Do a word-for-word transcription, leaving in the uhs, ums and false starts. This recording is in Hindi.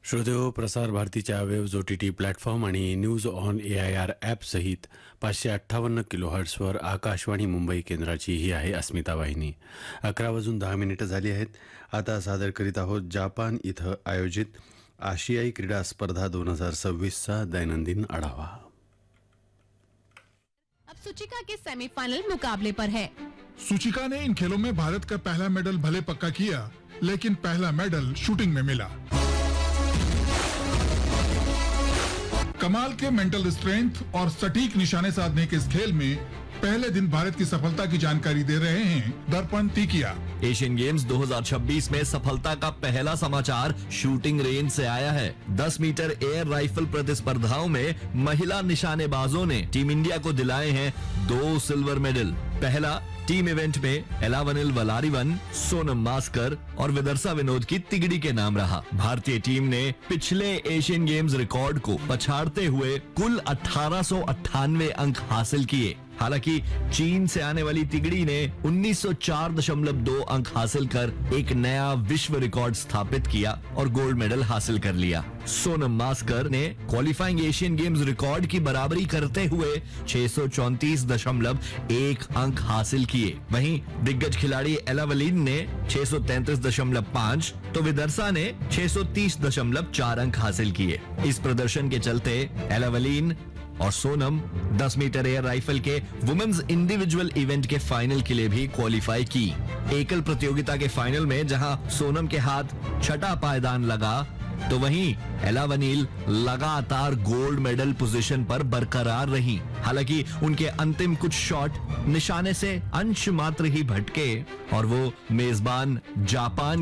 श्रोतेहो, प्रसार भारतीच्या waves O T T platform आणि news on A I R ॲपसहित पाचशे अठ्ठावन्न किलो हर्ट्सवर आकाशवाणी मुंबई केंद्राची ही आहे अस्मिता वाहिनी. अकरा वाजून दहा मिनिटं झाली आहेत. आता सादर करीत आहोत जापान इथं आयोजित आशियाई क्रीडा स्पर्धा दोन हजार सव्वीसचा दैनंदिन आढावा. अब सूचिका के सेमीफाइनल मुकाबले पर है. सूचिका ने इन खेलों में भारत का पहला मेडल भले पक्का किया, लेकिन पहला मेडल शूटिंग में मिला. कमाल के मेंटल स्ट्रेंथ और सटीक निशाने साधने के इस खेल में पहले दिन भारत की सफलता की जानकारी दे रहे हैं दर्पण तीकिया. एशियन गेम्स दो हज़ार छब्बीस में सफलता का पहला समाचार शूटिंग रेंज से आया है. दस मीटर एयर राइफल प्रतिस्पर्धाओं में महिला निशानेबाजों ने टीम इंडिया को दिलाए हैं दो सिल्वर मेडल. पहला टीम इवेंट में एलावनिल वलारिवन, सोनम मास्कर और विदर्सा विनोद की तिगड़ी के नाम रहा. भारतीय टीम ने पिछले एशियन गेम्स रिकॉर्ड को पछाड़ते हुए कुल अठारह सौ अट्ठानवे अंक हासिल किए. हालांकि चीन से आने वाली तिगड़ी ने उन्नीस सौ चार दशमलव दो अंक हासिल कर एक नया विश्व रिकॉर्ड स्थापित किया और गोल्ड मेडल हासिल कर लिया. सोनम मास्कर ने क्वालिफाइंग एशियन गेम्स रिकॉर्ड की बराबरी करते हुए छह सौ चौंतीस दशमलव एक अंक हासिल किए. वहीं दिग्गज खिलाड़ी एलावलिन ने छह सौ तैंतीस दशमलव पाँच तो विदर्सा ने छह सौ तीस दशमलव चार अंक हासिल किए. इस प्रदर्शन के चलते एलावलिन और सोनम दस मीटर एयर राइफल के वुमेन्स इंडिविजुअल इवेंट के फाइनल के लिए भी क्वालिफाई की. एकल प्रतियोगिता के फाइनल में जहां सोनम के हाथ छठा पायदान लगा, तो वहीं एलावनील लगातार गोल्ड मेडल पोजीशन पर बरकरार रही. हालांकि उनके अंतिम कुछ शॉट निशाने से अंश मात्र ही भटके और वो मेजबान जापान